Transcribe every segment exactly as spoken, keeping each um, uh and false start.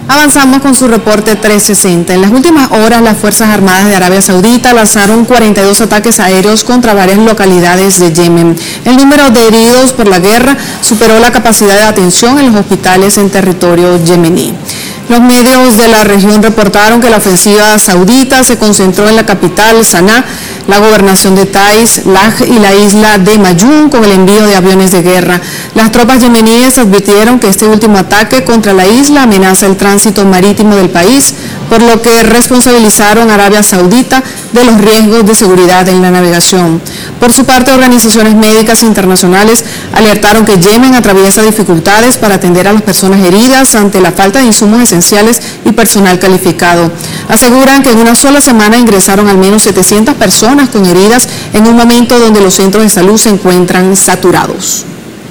Avanzamos con su reporte trescientos sesenta. En las últimas horas, las Fuerzas Armadas de Arabia Saudita lanzaron cuarenta y dos ataques aéreos contra varias localidades de Yemen. El número de heridos por la guerra superó la capacidad de atención en los hospitales en territorio yemení. Los medios de la región reportaron que la ofensiva saudita se concentró en la capital, Sanaa, la gobernación de Taiz, Laj y la isla de Mayún con el envío de aviones de guerra. Las tropas yemeníes advirtieron que este último ataque contra la isla amenaza el tránsito marítimo del país, por lo que responsabilizaron a Arabia Saudita de los riesgos de seguridad en la navegación. Por su parte, organizaciones médicas internacionales alertaron que Yemen atraviesa dificultades para atender a las personas heridas ante la falta de insumos esenciales y personal calificado. Aseguran que en una sola semana ingresaron al menos setecientas personas con heridas en un momento donde los centros de salud se encuentran saturados.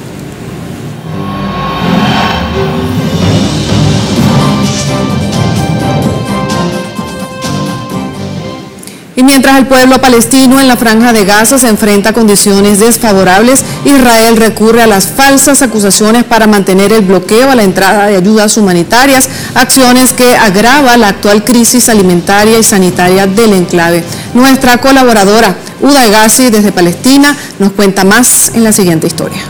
Y mientras el pueblo palestino en la Franja de Gaza se enfrenta a condiciones desfavorables, Israel recurre a las falsas acusaciones para mantener el bloqueo a la entrada de ayudas humanitarias, acciones que agravan la actual crisis alimentaria y sanitaria del enclave. Nuestra colaboradora Uda Agassi desde Palestina nos cuenta más en la siguiente historia.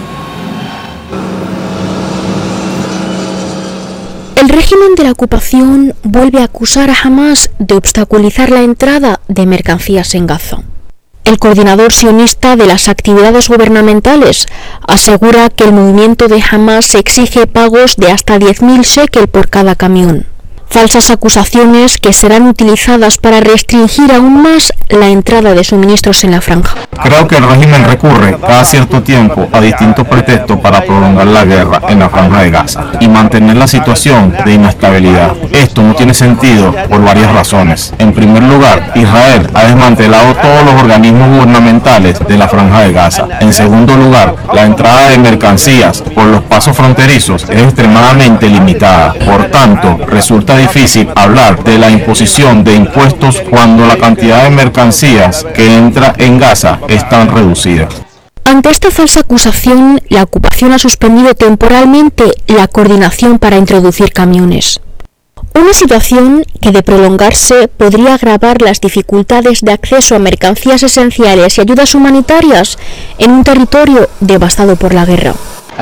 El régimen de la ocupación vuelve a acusar a Hamás de obstaculizar la entrada de mercancías en Gaza. El coordinador sionista de las actividades gubernamentales asegura que el movimiento de Hamás exige pagos de hasta diez mil shekel por cada camión. Falsas acusaciones que serán utilizadas para restringir aún más la entrada de suministros en la franja. Creo que el régimen recurre cada cierto tiempo a distintos pretextos para prolongar la guerra en la franja de Gaza y mantener la situación de inestabilidad. Esto no tiene sentido por varias razones. En primer lugar, Israel ha desmantelado todos los organismos gubernamentales de la franja de Gaza. En segundo lugar, la entrada de mercancías por los pasos fronterizos es extremadamente limitada. Por tanto, resulta difícil hablar de la imposición de impuestos cuando la cantidad de mercancías que entra en Gaza es tan reducida. Ante esta falsa acusación, la ocupación ha suspendido temporalmente la coordinación para introducir camiones. Una situación que, de prolongarse, podría agravar las dificultades de acceso a mercancías esenciales y ayudas humanitarias en un territorio devastado por la guerra.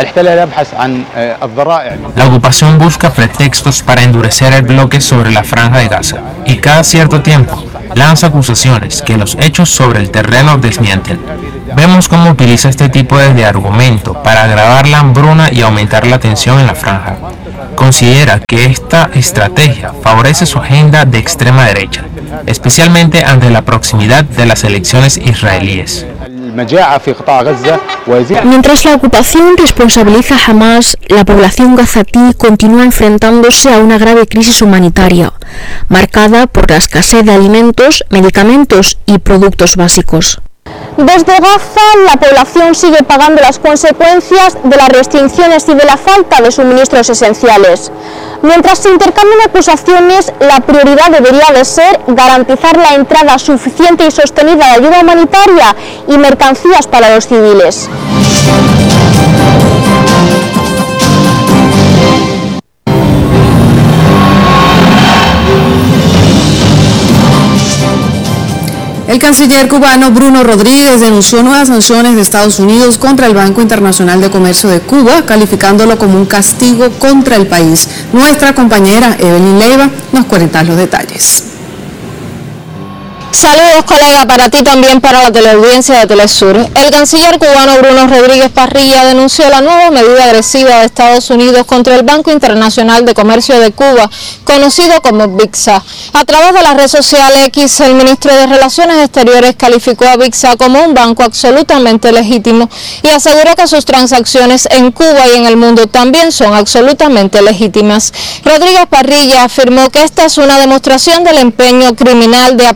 La ocupación busca pretextos para endurecer el bloque sobre la franja de Gaza y cada cierto tiempo lanza acusaciones que los hechos sobre el terreno desmienten. Vemos cómo utiliza este tipo de argumento para agravar la hambruna y aumentar la tensión en la franja. Considera que esta estrategia favorece su agenda de extrema derecha, especialmente ante la proximidad de las elecciones israelíes. Mientras la ocupación responsabiliza a Hamás, la población gazatí continúa enfrentándose a una grave crisis humanitaria, marcada por la escasez de alimentos, medicamentos y productos básicos. Desde Gaza, la población sigue pagando las consecuencias de las restricciones y de la falta de suministros esenciales. Mientras se intercambian acusaciones, la prioridad debería de ser garantizar la entrada suficiente y sostenida de ayuda humanitaria y mercancías para los civiles. El canciller cubano Bruno Rodríguez denunció nuevas sanciones de Estados Unidos contra el Banco Internacional de Comercio de Cuba, calificándolo como un castigo contra el país. Nuestra compañera Evelyn Leiva nos cuenta los detalles. Saludos, colega, para ti también para la teleaudiencia de Telesur. El canciller cubano Bruno Rodríguez Parrilla denunció la nueva medida agresiva de Estados Unidos contra el Banco Internacional de Comercio de Cuba, conocido como BICSA. A través de la red social X, el ministro de Relaciones Exteriores calificó a BICSA como un banco absolutamente legítimo y aseguró que sus transacciones en Cuba y en el mundo también son absolutamente legítimas. Rodríguez Parrilla afirmó que esta es una demostración del empeño criminal de aplicar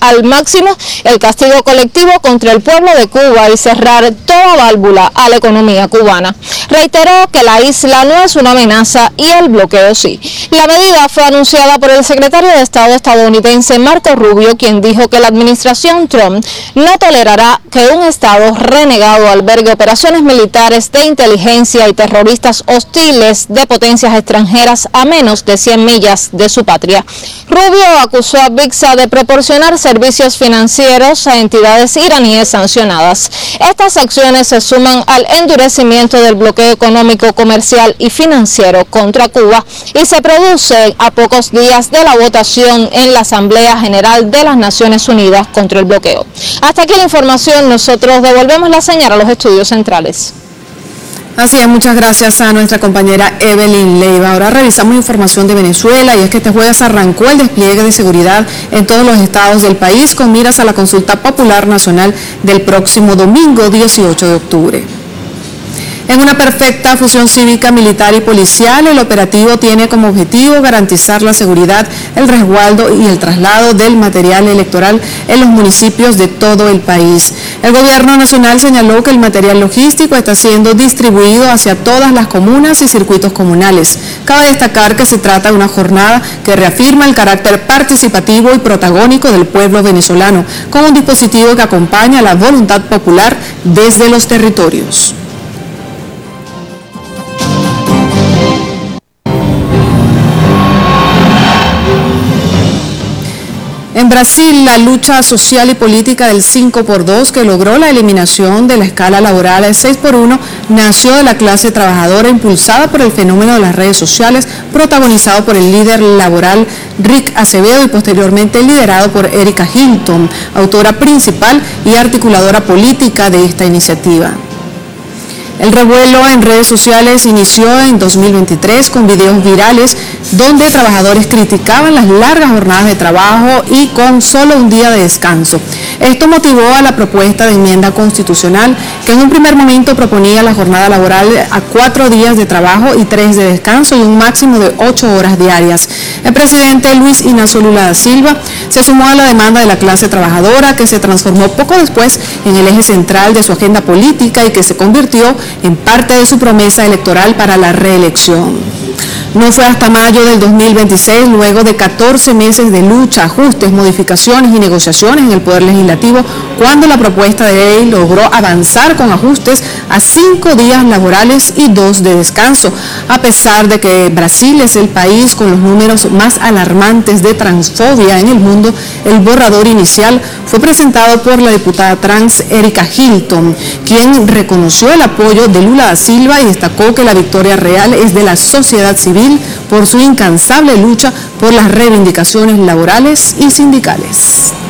al máximo el castigo colectivo contra el pueblo de Cuba y cerrar toda válvula a la economía cubana. Reiteró que la isla no es una amenaza y el bloqueo sí. La medida fue anunciada por el secretario de Estado estadounidense Marco Rubio, quien dijo que la administración Trump no tolerará que un Estado renegado albergue operaciones militares de inteligencia y terroristas hostiles de potencias extranjeras a menos de cien millas de su patria. Rubio acusó a Bixa de proporcionar servicios financieros a entidades iraníes sancionadas. Estas acciones se suman al endurecimiento del bloqueo económico, comercial y financiero contra Cuba y se produce a pocos días de la votación en la Asamblea General de las Naciones Unidas contra el bloqueo. Hasta aquí la información, nosotros devolvemos la señal a los estudios centrales. Así es, muchas gracias a nuestra compañera Evelyn Leiva. Ahora revisamos información de Venezuela y es que este jueves arrancó el despliegue de seguridad en todos los estados del país con miras a la consulta popular nacional del próximo domingo dieciocho de octubre. En una perfecta fusión cívica, militar y policial, el operativo tiene como objetivo garantizar la seguridad, el resguardo y el traslado del material electoral en los municipios de todo el país. El gobierno nacional señaló que el material logístico está siendo distribuido hacia todas las comunas y circuitos comunales. Cabe destacar que se trata de una jornada que reafirma el carácter participativo y protagónico del pueblo venezolano, con un dispositivo que acompaña la voluntad popular desde los territorios. En Brasil, la lucha social y política del cinco por dos, que logró la eliminación de la escala laboral al seis por uno, nació de la clase trabajadora impulsada por el fenómeno de las redes sociales, protagonizado por el líder laboral Rick Acevedo y posteriormente liderado por Erika Hilton, autora principal y articuladora política de esta iniciativa. El revuelo en redes sociales inició en dos mil veintitrés con videos virales donde trabajadores criticaban las largas jornadas de trabajo y con solo un día de descanso. Esto motivó a la propuesta de enmienda constitucional que en un primer momento proponía la jornada laboral a cuatro días de trabajo y tres de descanso y un máximo de ocho horas diarias. El presidente Luis Ignacio Lula da Silva se sumó a la demanda de la clase trabajadora, que se transformó poco después en el eje central de su agenda política y que se convirtió en parte de su promesa electoral para la reelección. No fue hasta mayo del dos mil veintiséis, luego de catorce meses de lucha, ajustes, modificaciones y negociaciones en el Poder Legislativo, cuando la propuesta de ley logró avanzar con ajustes a cinco días laborales y dos de descanso. A pesar de que Brasil es el país con los números más alarmantes de transfobia en el mundo, el borrador inicial fue presentado por la diputada trans Erika Hilton, quien reconoció el apoyo de Lula da Silva y destacó que la victoria real es de la sociedad civil por su incansable lucha por las reivindicaciones laborales y sindicales.